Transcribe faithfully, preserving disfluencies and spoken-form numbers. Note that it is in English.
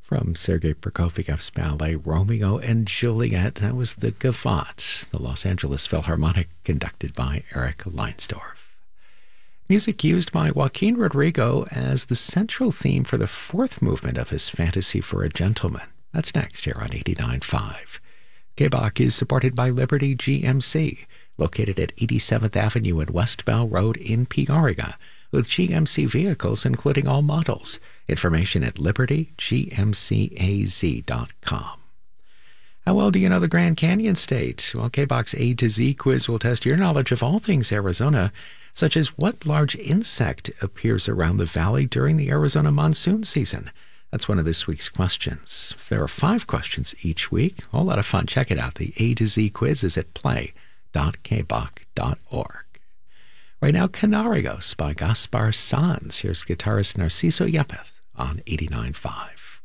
From Sergei Prokofiev's ballet Romeo and Juliet, that was the Gavotte, the Los Angeles Philharmonic, conducted by Eric Leinsdorf. Music used by Joaquin Rodrigo as the central theme for the fourth movement of his Fantasy for a Gentleman. That's next here on eighty-nine point five. K-Bach is supported by Liberty G M C, located at eighty-seventh Avenue and West Bell Road in Peoria, with G M C vehicles including all models. Information at liberty g m c a z dot com. How well do you know the Grand Canyon State? Well, K-Bach's A to Z quiz will test your knowledge of all things Arizona, such as what large insect appears around the valley during the Arizona monsoon season. That's one of this week's questions. There are five questions each week. A whole lot of fun. Check it out. The A to Z quiz is at play dot k bach dot org. Right now, Canarios by Gaspar Sanz. Here's guitarist Narciso Yepes on eighty-nine point five.